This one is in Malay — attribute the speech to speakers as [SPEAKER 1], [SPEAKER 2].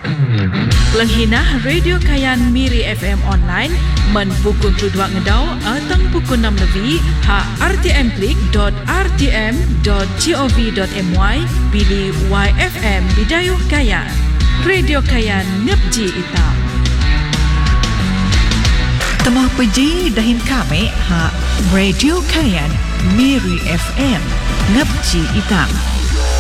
[SPEAKER 1] Penghinah Radio Kayan Miri FM online men pukul 2 ngedau atang pukul 6 lebih ha rtmklik.rtm.gov.my pilih YFM Bidayuh Kayan. Radio Kayan ngepji itam.
[SPEAKER 2] Temah peji dahin kami ha Radio Kayan Miri FM ngepji itam.